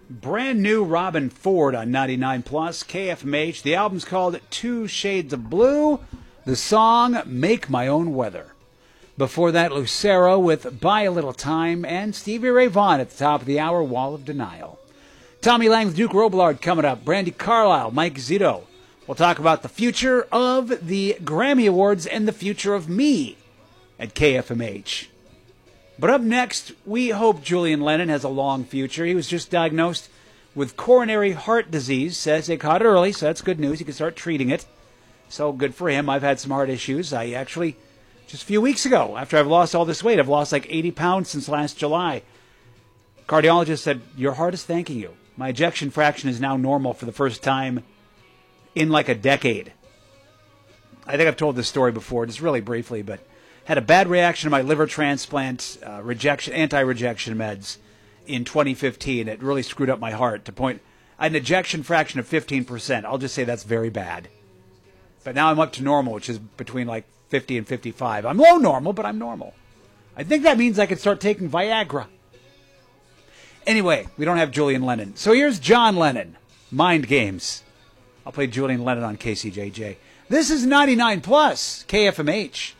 Brand new Robin Ford on 99 Plus KFMH. The album's called Two Shades of Blue. The song, Make My Own Weather. Before that, Lucero with Buy a Little Time, and Stevie Ray Vaughan at the top of the hour, Wall of Denial. Tommy Lang with Duke Robillard coming up. Brandy Carlisle, Mike Zito. We'll talk about the future of the Grammy Awards and the future of me at KFMH. But up next, we hope Julian Lennon has a long future. He was just diagnosed with coronary heart disease. Says they caught it early, so that's good news. He can start treating it. So good for him. I've had some heart issues. I actually, just a few weeks ago, after I've lost all this weight, I've lost like 80 pounds since last July. Cardiologist said, your heart is thanking you. My ejection fraction is now normal for the first time in like a decade. I think I've told this story before, just really briefly, but had a bad reaction to my liver transplant, anti-rejection meds in 2015. It really screwed up my heart to point. I had an ejection fraction of 15%. I'll just say that's very bad. But now I'm up to normal, which is between like 50 and 55. I'm low normal, but I'm normal. I think that means I can start taking Viagra. Anyway, we don't have Julian Lennon. So here's John Lennon, Mind Games. I'll play Julian Lennon on KCJJ. This is 99 Plus, KFMH.